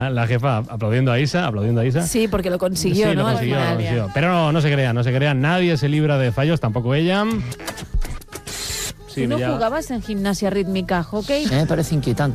La jefa aplaudiendo a Isa. Sí, porque lo consiguió, Sí, ¿no? lo consiguió, Al lo final. consiguió. Pero no se crean. Nadie se libra de fallos, tampoco ella. ¿Tú no jugabas en gimnasia rítmica, hockey? Me parece inquietante.